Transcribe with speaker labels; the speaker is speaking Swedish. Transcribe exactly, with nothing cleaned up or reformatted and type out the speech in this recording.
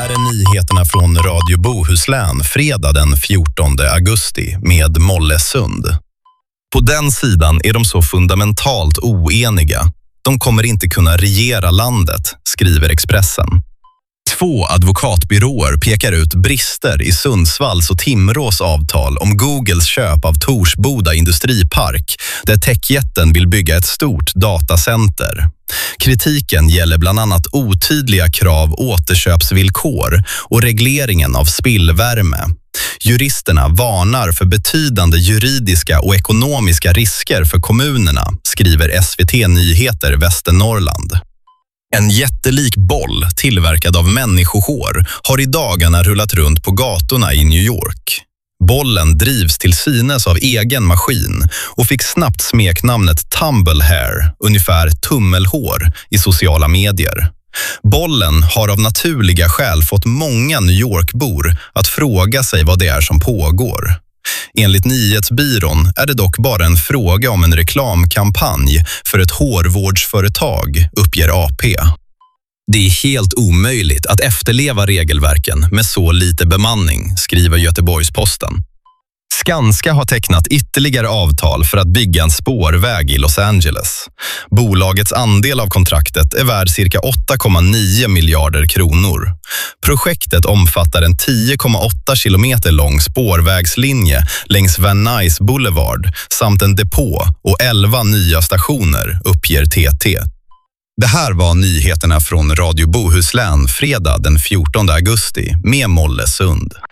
Speaker 1: här är nyheterna från Radio Bohuslän fredag den fjortonde augusti med Mollesund. På den sidan är de så fundamentalt oeniga. De kommer inte kunna regera landet, skriver Expressen. Två advokatbyråer pekar ut brister i Sundsvalls och Timrås avtal om Googles köp av Torsboda industripark, där techjätten vill bygga ett stort datacenter. Kritiken gäller bland annat otydliga krav, återköpsvillkor och regleringen av spillvärme. Juristerna varnar för betydande juridiska och ekonomiska risker för kommunerna, skriver S V T Nyheter Västernorrland. En jättelik boll tillverkad av människohår har i dagarna rullat runt på gatorna i New York. Bollen drivs till synes av egen maskin och fick snabbt smeknamnet Tumble Hair, ungefär tummelhår, i sociala medier. Bollen har av naturliga skäl fått många New York-bor att fråga sig vad det är som pågår. Enligt nyhetsbyrån är det dock bara en fråga om en reklamkampanj för ett hårvårdsföretag, uppger A P. Det är helt omöjligt att efterleva regelverken med så lite bemanning, skriver Göteborgs-Posten. Skanska har tecknat ytterligare avtal för att bygga en spårväg i Los Angeles. Bolagets andel av kontraktet är värd cirka åtta komma nio miljarder kronor. Projektet omfattar en tio komma åtta kilometer lång spårvägslinje längs Van Nuys Boulevard samt en depå och elva nya stationer, uppger T T. Det här var nyheterna från Radio Bohuslän fredag den fjortonde augusti med Mollesund.